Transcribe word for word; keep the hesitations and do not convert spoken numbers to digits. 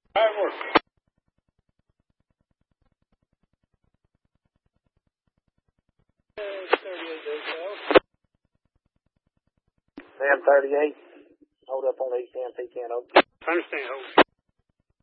Fireworks. Sam thirty-eight. Hold up on East End, Pecan Oak. Understand, hold.